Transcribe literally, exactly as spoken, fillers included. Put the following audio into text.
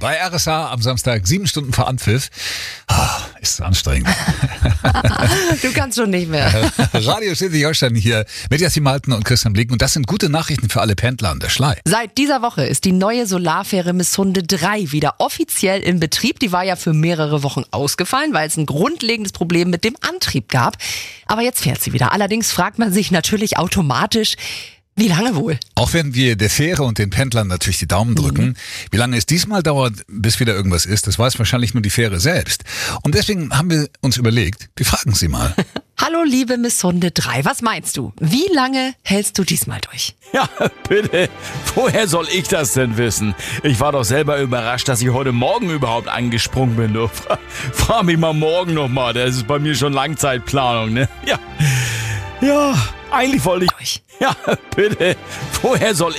Bei R S A am Samstag, sieben Stunden vor Anpfiff. Ah, ist anstrengend. Du kannst schon nicht mehr. Radio Schleswig-Holstein hier mit Jasmin Malten und Christian Blink. Und das sind gute Nachrichten für alle Pendler an der Schlei. Seit dieser Woche ist die neue Solarfähre Missunde drei wieder offiziell in Betrieb. Die war ja für mehrere Wochen ausgefallen, weil es ein grundlegendes Problem mit dem Antrieb gab. Aber jetzt fährt sie wieder. Allerdings fragt man sich natürlich automatisch, wie lange wohl? Auch wenn wir der Fähre und den Pendlern natürlich die Daumen drücken, mhm. wie lange es diesmal dauert, bis wieder irgendwas ist, das weiß wahrscheinlich nur die Fähre selbst. Und deswegen haben wir uns überlegt, wir fragen sie mal. Hallo liebe Missunde drei, was meinst du? Wie lange hältst du diesmal durch? Ja, bitte. Woher soll ich das denn wissen? Ich war doch selber überrascht, dass ich heute Morgen überhaupt angesprungen bin. Du. Frag mich mal morgen nochmal, das ist bei mir schon Langzeitplanung, ne? Ja, ja, eigentlich wollte ich... Durch. Ja, bitte. Woher soll ich...